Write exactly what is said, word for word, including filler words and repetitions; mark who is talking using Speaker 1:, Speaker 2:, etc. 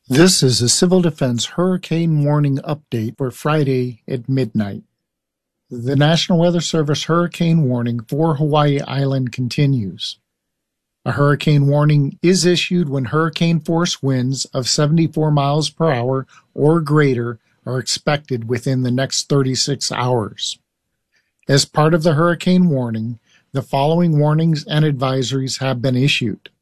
Speaker 1: This is a Civil Defense Hurricane Warning Update for Friday at midnight. The National Weather Service hurricane warning for Hawaii Island continues. A hurricane warning is issued when hurricane force winds of seventy-four miles per hour or greater are expected within the next thirty-six hours. As part of the hurricane warning, the following warnings and advisories have been issued.